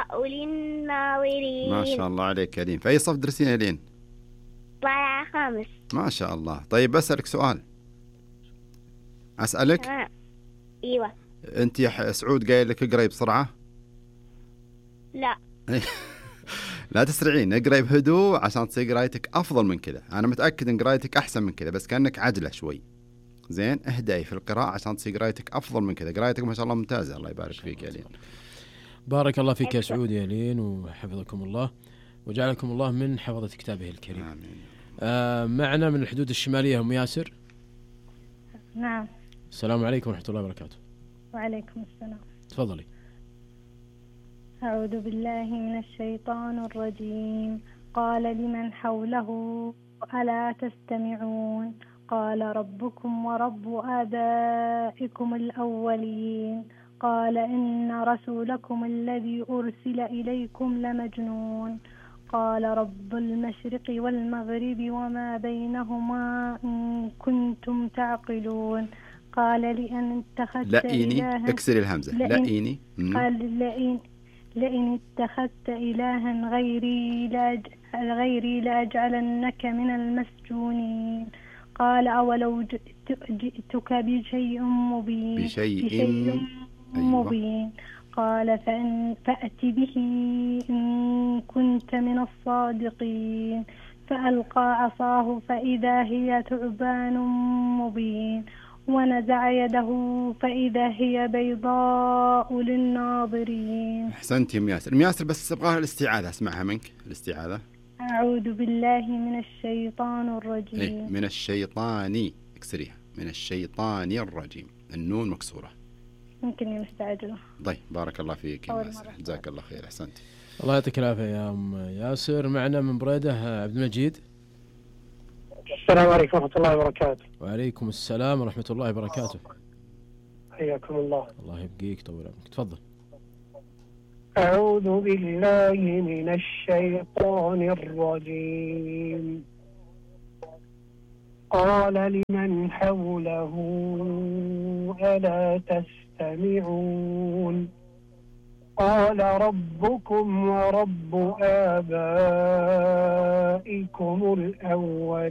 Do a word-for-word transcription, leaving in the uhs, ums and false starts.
للناظرين. ما شاء الله عليك يا لين. في أي صف درسين يا لين؟ طالع خامس. ما شاء الله. طيب بسألك سؤال. أسألك؟ تمام. ايوه. أنت يا سعود قايل لك اقرأي بسرعة؟ لا. لا تسرعين، اقرأي بهدوء عشان تصير قرايتك أفضل من كذا. أنا متأكد إن قرايتك أحسن من كذا، بس كأنك عجلة شوي. زين، اهدأي في القراءة عشان تصير قرايتك أفضل من كذا. قرايتك ما شاء الله ممتازة، الله يبارك فيك يا لين. بارك الله فيك يا سعود يا لين، وحفظكم الله وجعلكم الله من حفظة كتابه الكريم. آمين. آه معنا من الحدود الشمالية أم ياسر. نعم. السلام عليكم ورحمة الله وبركاته. وعليكم السلام. تفضلي. أعوذ بالله من الشيطان الرجيم. قال لمن حوله ألا تستمعون قال ربكم ورب آبائكم الأولين قال إن رسولكم الذي أرسل إليكم لمجنون قال رب المشرق والمغرب وما بينهما إن كنتم تعقلون قال لئن اتخذت لئيني إلها اكسري الهمزة. لئيني. قال لئن لئن اتخذت إلها غيري لاج غيري لأجعلنك من المسجونين قال أولو جئت جئتك بشيء مبين بشيء, بشيء مبين أيوة. قال فأن فأت به إن كنت من الصادقين فألقى عصاه فإذا هي ثعبان مبين ونزع يده فإذا هي بيضاء للناظرين. أحسنت يا مياسر. مياسر بس أبغاها الاستعاذة، أسمعها منك الاستعاذة. أعوذ بالله من الشيطان الرجيم. إيه؟ من الشيطان، اكسريها. من الشيطان الرجيم، النون مكسورة. ممكن مستعجلة. طيب بارك الله فيك يا مياسر، جزاك الله خير، أحسنت. الله يعطيك العافية يا أم ياسر. معنا من بريدة عبد المجيد. السلام عليكم ورحمة الله وبركاته. وعليكم السلام ورحمة الله وبركاته. حياكم الله. الله يبقيك، طول عمرك. تفضل. أعوذ بالله من الشيطان الرجيم. قال لمن حوله ألا تستمعون قال ربكم ورب آبائكم الأولين